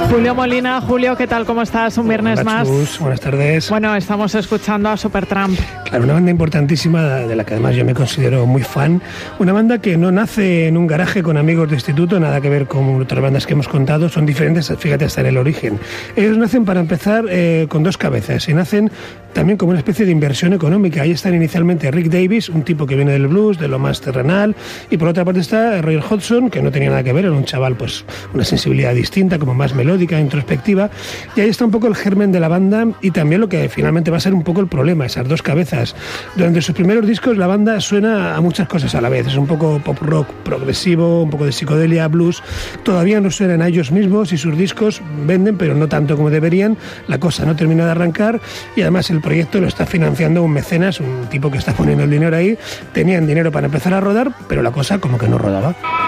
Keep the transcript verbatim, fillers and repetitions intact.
Julio Molina. Julio, ¿qué tal? ¿Cómo estás? Un viernes Hola, más. Chus. Buenas tardes. Bueno, estamos escuchando a Supertramp. Claro, una banda importantísima de la que además yo me considero muy fan. Una banda que no nace en un garaje con amigos de instituto, nada que ver con otras bandas que hemos contado, son diferentes, fíjate, hasta en el origen. Ellos nacen, para empezar, eh, con dos cabezas y nacen también como una especie de inversión económica. Ahí están inicialmente Rick Davies, un tipo que viene del blues, de lo más terrenal, y por otra parte está Roy Hodgson, que no tenía nada que ver, era un chaval, pues, una sensibilidad distinta, como más melódica, introspectiva, y ahí está un poco el germen de la banda y también lo que finalmente va a ser un poco el problema, esas dos cabezas. Durante sus primeros discos la banda suena a muchas cosas a la vez, es un poco pop rock progresivo, un poco de psicodelia, blues, todavía no suenan a ellos mismos y sus discos venden, pero no tanto como deberían, la cosa no termina de arrancar y además el proyecto lo está financiando un mecenas, un tipo que está poniendo el dinero ahí, tenían dinero para empezar a rodar, pero la cosa como que no rodaba.